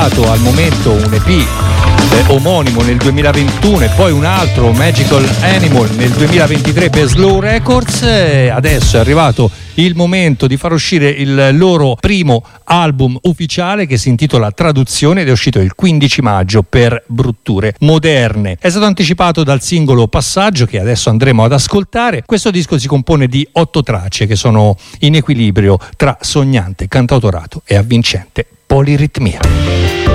pubblicato al momento un EP omonimo nel 2021 e poi un altro, Magical Animal, nel 2023 per Slow Records. Adesso è arrivato il momento di far uscire il loro primo album ufficiale, che si intitola Traduzione, ed è uscito il 15 maggio per Brutture Moderne. È stato anticipato dal singolo Passaggio, che adesso andremo ad ascoltare. Questo disco si compone di 8 tracce che sono in equilibrio tra sognante cantautorato e avvincente poliritmia.